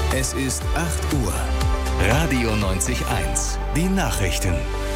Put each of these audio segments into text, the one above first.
Es ist 8 Uhr. Radio 90.1. Die Nachrichten.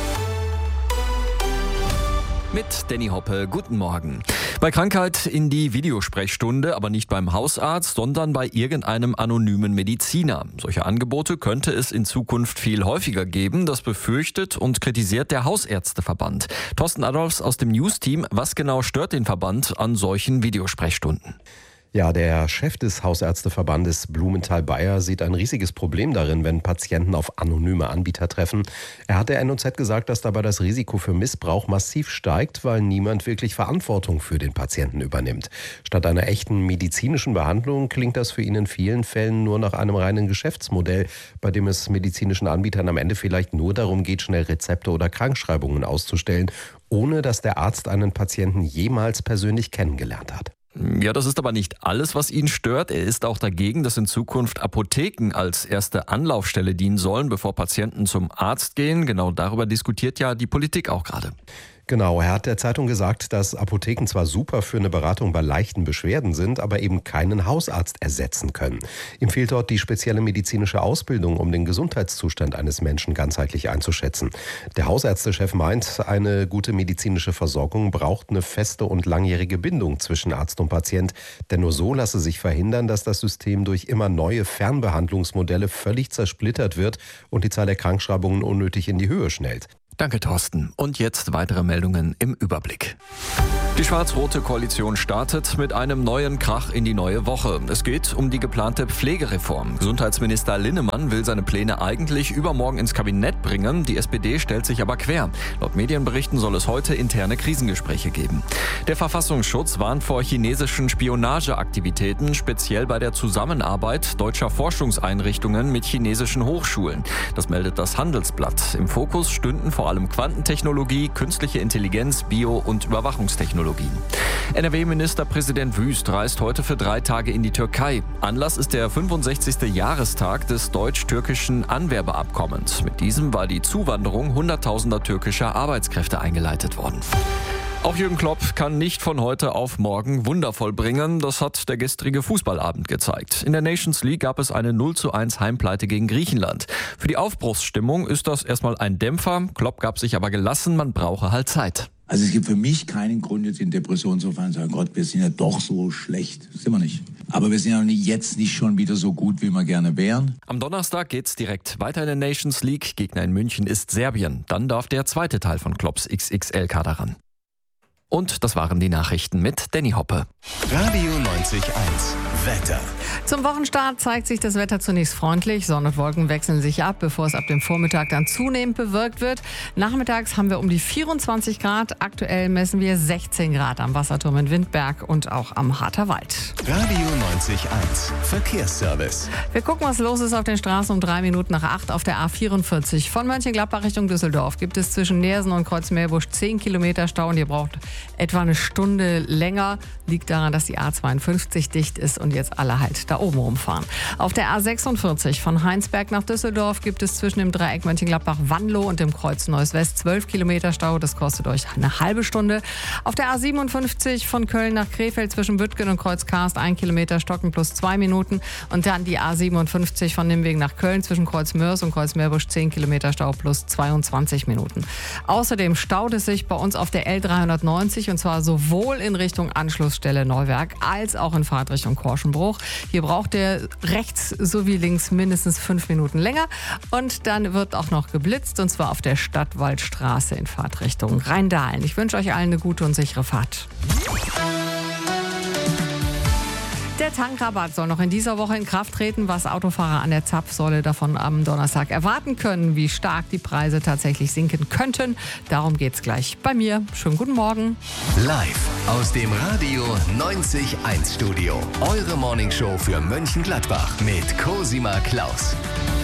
Mit Danny Hoppe, guten Morgen. Bei Krankheit in die Videosprechstunde, aber nicht beim Hausarzt, sondern bei irgendeinem anonymen Mediziner. Solche Angebote könnte es in Zukunft viel häufiger geben. Das befürchtet und kritisiert der Hausärzteverband. Thorsten Adolfs aus dem News-Team. Was genau stört den Verband an solchen Videosprechstunden? Ja, der Chef des Hausärzteverbandes Blumenthal-Bayer sieht ein riesiges Problem darin, wenn Patienten auf anonyme Anbieter treffen. Er hat der NOZ gesagt, dass dabei das Risiko für Missbrauch massiv steigt, weil niemand wirklich Verantwortung für den Patienten übernimmt. Statt einer echten medizinischen Behandlung klingt das für ihn in vielen Fällen nur nach einem reinen Geschäftsmodell, bei dem es medizinischen Anbietern am Ende vielleicht nur darum geht, schnell Rezepte oder Krankschreibungen auszustellen, ohne dass der Arzt einen Patienten jemals persönlich kennengelernt hat. Ja, das ist aber nicht alles, was ihn stört. Er ist auch dagegen, dass in Zukunft Apotheken als erste Anlaufstelle dienen sollen, bevor Patienten zum Arzt gehen. Genau darüber diskutiert ja die Politik auch gerade. Genau, er hat der Zeitung gesagt, dass Apotheken zwar super für eine Beratung bei leichten Beschwerden sind, aber eben keinen Hausarzt ersetzen können. Ihm fehlt dort die spezielle medizinische Ausbildung, um den Gesundheitszustand eines Menschen ganzheitlich einzuschätzen. Der Hausärztechef meint, eine gute medizinische Versorgung braucht eine feste und langjährige Bindung zwischen Arzt und Patient. Denn nur so lasse sich verhindern, dass das System durch immer neue Fernbehandlungsmodelle völlig zersplittert wird und die Zahl der Krankschreibungen unnötig in die Höhe schnellt. Danke, Thorsten. Und jetzt weitere Meldungen im Überblick. Die schwarz-rote Koalition startet mit einem neuen Krach in die neue Woche. Es geht um die geplante Pflegereform. Gesundheitsminister Linnemann will seine Pläne eigentlich übermorgen ins Kabinett bringen. Die SPD stellt sich aber quer. Laut Medienberichten soll es heute interne Krisengespräche geben. Der Verfassungsschutz warnt vor chinesischen Spionageaktivitäten, speziell bei der Zusammenarbeit deutscher Forschungseinrichtungen mit chinesischen Hochschulen. Das meldet das Handelsblatt. Im Fokus stünden vor allem Quantentechnologie, künstliche Intelligenz, Bio- und Überwachungstechnologien. NRW-Ministerpräsident Wüst reist heute für 3 Tage in die Türkei. Anlass ist der 65. Jahrestag des deutsch-türkischen Anwerbeabkommens. Mit diesem war die Zuwanderung hunderttausender türkischer Arbeitskräfte eingeleitet worden. Auch Jürgen Klopp kann nicht von heute auf morgen Wunder vollbringen. Das hat der gestrige Fußballabend gezeigt. In der Nations League gab es eine 0:1 Heimpleite gegen Griechenland. Für die Aufbruchsstimmung ist das erstmal ein Dämpfer. Klopp gab sich aber gelassen, man brauche halt Zeit. Also es gibt für mich keinen Grund, jetzt in Depression zu fallen und zu sagen, Gott, wir sind ja doch so schlecht. Das sind wir nicht. Aber wir sind ja jetzt nicht schon wieder so gut, wie wir gerne wären. Am Donnerstag geht's direkt weiter in der Nations League. Gegner in München ist Serbien. Dann darf der zweite Teil von Klopps XXL-Kader ran. Und das waren die Nachrichten mit Danny Hoppe. Radio 90.1. Wetter. Zum Wochenstart zeigt sich das Wetter zunächst freundlich. Sonne und Wolken wechseln sich ab, bevor es ab dem Vormittag dann zunehmend bewölkt wird. Nachmittags haben wir um die 24 Grad. Aktuell messen wir 16 Grad am Wasserturm in Windberg und auch am Harterwald. Radio 90.1. Verkehrsservice. Wir gucken, was los ist auf den Straßen um 3 Minuten nach 8 auf der A44. Von Mönchengladbach Richtung Düsseldorf gibt es zwischen Neersen und Kreuzmeerbusch 10 Kilometer Stau und ihr braucht etwa eine Stunde länger. Liegt daran, dass die A52 dicht ist und jetzt alle halt da oben rumfahren. Auf der A46 von Heinsberg nach Düsseldorf gibt es zwischen dem Dreieck Mönchengladbach-Wanlo und dem Kreuz Neuss-West 12 Kilometer Stau. Das kostet euch eine halbe Stunde. Auf der A57 von Köln nach Krefeld zwischen Büttgen und Kreuz-Karst 1 Kilometer Stocken plus 2 Minuten. Und dann die A57 von Nimwegen nach Köln zwischen Kreuz-Mörs und Kreuz-Meerbusch 10 Kilometer Stau plus 22 Minuten. Außerdem staut es sich bei uns auf der L390 und zwar sowohl in Richtung Anschlussstelle Neuwerk als auch in Fahrtrichtung Korschenbruch. Hier braucht ihr rechts sowie links mindestens 5 Minuten länger. Und dann wird auch noch geblitzt, und zwar auf der Stadtwaldstraße in Fahrtrichtung Rheindahlen. Ich wünsche euch allen eine gute und sichere Fahrt. Der Tankrabatt soll noch in dieser Woche in Kraft treten, was Autofahrer an der Zapfsäule davon am Donnerstag erwarten können, wie stark die Preise tatsächlich sinken könnten. Darum geht's gleich bei mir. Schönen guten Morgen. Live aus dem Radio 90.1 Studio. Eure Morningshow für Mönchengladbach mit Cosima Klaus.